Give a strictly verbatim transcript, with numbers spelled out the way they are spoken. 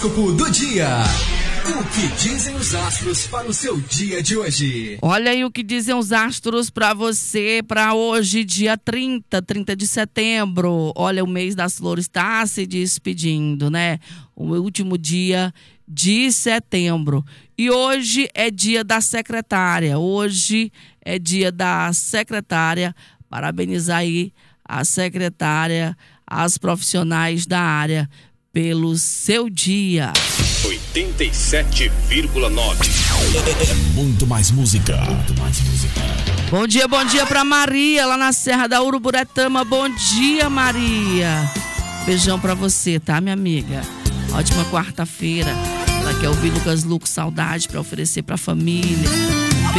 Horóscopo do dia. O que dizem os astros para o seu dia de hoje? Olha aí o que dizem os astros para você, para hoje, dia trinta, trinta de setembro. Olha, o mês das flores está se despedindo, né? O último dia de setembro. E hoje é dia da secretária. Hoje é dia da secretária. Parabenizar aí a secretária, as profissionais da área pelo seu dia. oitenta e sete vírgula nove. É muito mais música. Muito mais música. Bom dia, bom dia pra Maria, lá na Serra da Uruburetama. Bom dia, Maria. Beijão pra você, tá, minha amiga? Ótima quarta-feira. Ela quer ouvir Lucas Luco, saudade pra oferecer pra família.